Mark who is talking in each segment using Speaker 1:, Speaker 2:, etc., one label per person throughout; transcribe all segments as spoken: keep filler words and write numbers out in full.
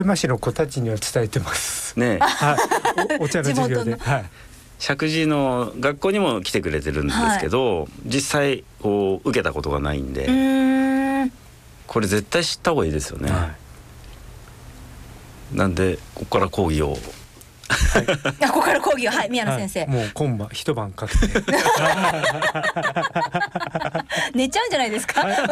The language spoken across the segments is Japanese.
Speaker 1: 山市の子たちには伝えてます
Speaker 2: ね。
Speaker 1: はい、お, お茶の授業で、はい、
Speaker 2: 石神井の学校にも来てくれてるんですけど、はい、実際こう受けたことがないんで、うーん、これ絶対知った方がいいですよね、はい、なんでここから講義を
Speaker 3: はい、あ、ここから講義を、はい、宮野先生、
Speaker 1: はい、もう今晩一晩かけて
Speaker 3: 寝ちゃうんじゃないですか、はい、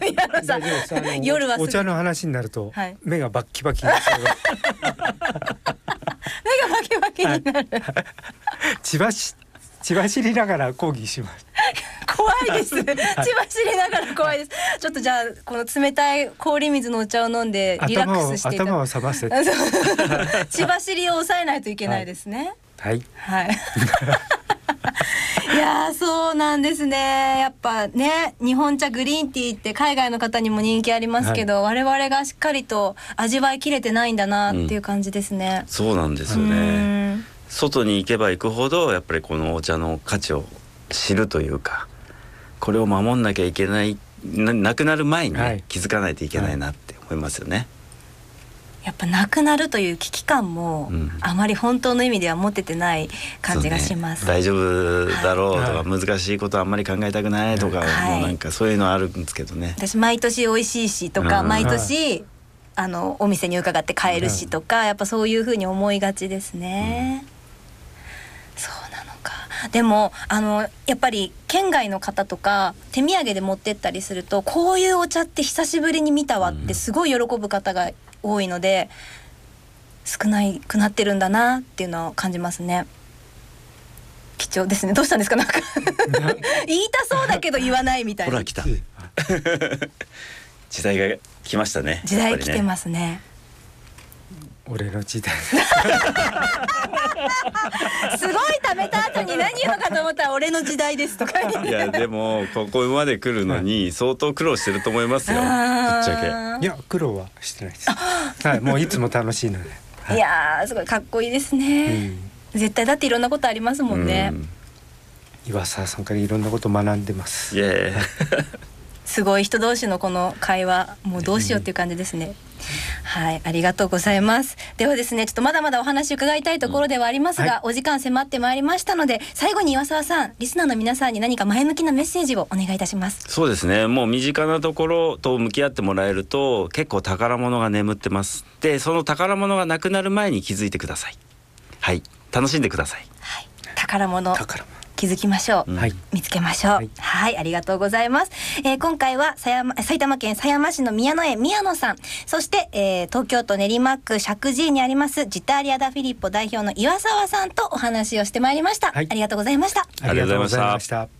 Speaker 3: 宮野さん夜はすぐ
Speaker 1: お茶の話になると、はい、目がバッキバキに
Speaker 3: 目がバキバキになる、はい、
Speaker 1: 千葉市千葉知りながら講義します
Speaker 3: 怖いです。千葉知りながら怖いです。ちょっとじゃあこの冷たい氷水のお茶を飲んでリラックスしていた
Speaker 1: 頭を覚ませ
Speaker 3: 千葉知りを抑えないといけないですね。
Speaker 1: はい
Speaker 3: はい、はいいやそうなんですね。やっぱね、日本茶グリーンティーって海外の方にも人気ありますけど、はい、我々がしっかりと味わいきれてないんだなっていう感じですね、
Speaker 2: うん、そうなんですよね。外に行けば行くほどやっぱりこのお茶の価値を知るというか、これを守んなきゃいけない、 な, なくなる前に、ね、はい、気づかないといけないなって思いますよね、はい、
Speaker 3: やっぱなくなるという危機感も、うん、あまり本当の意味では持ててない感じがします、
Speaker 2: ね、大丈夫だろうとか、はい、難しいことはあんまり考えたくないとか、はい、もうなんかそういうのあるんですけどね。
Speaker 3: 私毎年美味しいしとか、うん、毎年、はい、あのお店に伺って買えるしとか、やっぱそういう風に思いがちですね、うん、そうなのか。でもあのやっぱり県外の方とか手土産で持ってったりすると、こういうお茶って久しぶりに見たわってすごい喜ぶ方が多いので、少ないくなってるんだなっていうのを感じますね。貴重ですね。どうしたんですか、なんか言いたそうだけど言わないみたいな。
Speaker 2: ほら来た時代が来ましたね。
Speaker 3: 時代来てますね。
Speaker 1: 俺の時代
Speaker 3: すごい食べた後に何言うのかと思ったら俺の時代ですとか
Speaker 2: いやでもここまで来るのに相当苦労してると思いますよ、ぶっちゃけ。
Speaker 1: いや苦労はしてないです、はい、もういつも楽しいので、はい、
Speaker 3: いやすごいかっこいいですね、うん、絶対だっていろんなことありますもんね、うん、
Speaker 1: 岩沢さんからいろんなこと学んでます。
Speaker 2: イエーイ
Speaker 3: すごい人同士のこの会話、もうどうしようっていう感じですね、うん、はい、ありがとうございます。ではですね、ちょっとまだまだお話伺いたいところではありますが、うん、はい、お時間迫ってまいりましたので、最後に岩沢さん、リスナーの皆さんに何か前向きなメッセージをお願いいたします。
Speaker 2: そうですね、もう身近なところと向き合ってもらえると結構宝物が眠ってます。でその宝物がなくなる前に気づいてください。はい、楽しんでください。
Speaker 3: はい、宝物宝物気づきましょう、うん、見つけましょう、はい、はい、ありがとうございます、えー、今回は狭山埼玉県狭山市の宮野園宮野さん、そして、えー、東京都練馬区石神井にありますジターリアダフィリッポ代表の岩沢さんとお話をしてまいりました、はい、ありがとうございました。
Speaker 2: ありがとうございました。